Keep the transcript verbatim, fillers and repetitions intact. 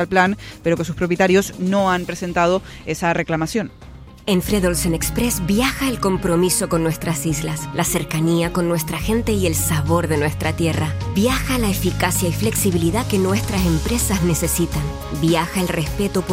al plan, pero que sus propietarios no han presentado esa reclamación. En Fred Olsen Express viaja el compromiso con nuestras islas, la cercanía con nuestra gente y el sabor de nuestra tierra. Viaja la eficacia y flexibilidad que nuestras empresas necesitan. Viaja el respeto por